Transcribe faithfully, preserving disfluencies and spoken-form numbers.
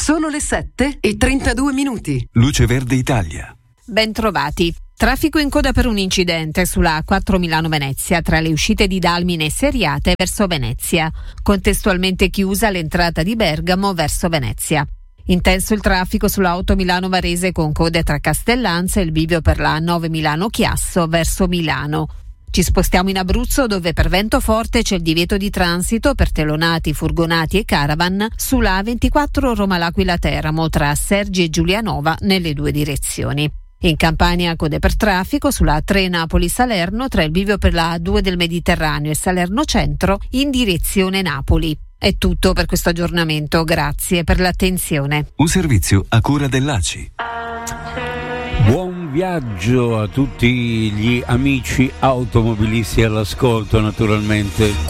Sono le sette e trentadue minuti. Luce Verde Italia. Bentrovati. Traffico in coda per un incidente sulla A quattro Milano-Venezia tra le uscite di Dalmine e Seriate verso Venezia. Contestualmente chiusa l'entrata di Bergamo verso Venezia. Intenso il traffico sulla otto Milano-Varese con code tra Castellanza e il bivio per la A nove Milano-Chiasso verso Milano. Ci spostiamo in Abruzzo, dove per vento forte c'è il divieto di transito per telonati, furgonati e caravan sulla A ventiquattro Roma-L'Aquila-Teramo tra Sergi e Giulianova nelle due direzioni. In Campania code per traffico sulla A tre Napoli-Salerno tra il bivio per la A due del Mediterraneo e Salerno Centro in direzione Napoli. È tutto per questo aggiornamento, grazie per l'attenzione. Un servizio a cura dell'A C I. Buon viaggio a tutti gli amici automobilisti all'ascolto, naturalmente.